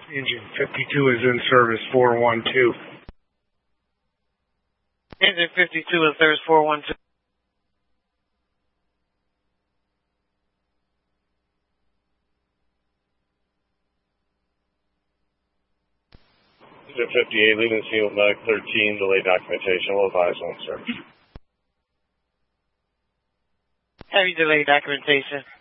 Engine 52 is in service 412. Engine 52 in service 412. Engine 58, leaving the scene with medic 13, delayed documentation. We'll advise on, sir. Heavy delayed documentation.